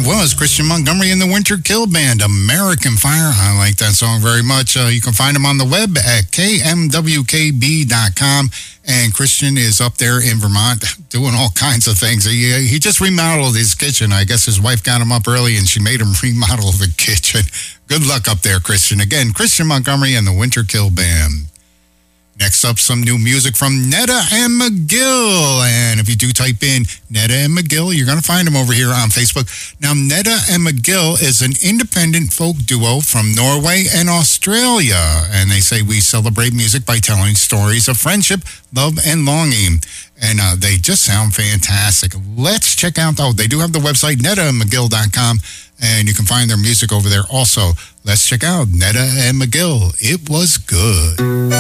was Christian Montgomery and the Winter Kill Band, American Fire. I like that song very much. You can find him on the web at kmwkb.com. And Christian is up there in Vermont doing all kinds of things. He just remodeled his kitchen. I guess his wife got him up early and she made him remodel the kitchen. Good luck up there, Christian. Again, Christian Montgomery and the Winter Kill Band. Next up, some new music from Netta and McGill. And if you do type in Netta and McGill, you're going to find them over here on Facebook. Now, Netta and McGill is an independent folk duo from Norway and Australia. And they say we celebrate music by telling stories of friendship, love, and longing. And they just sound fantastic. Let's check out, they do have the website, nettaandmcgill.com. And you can find their music over there also. Let's check out Netta and McGill. It was good.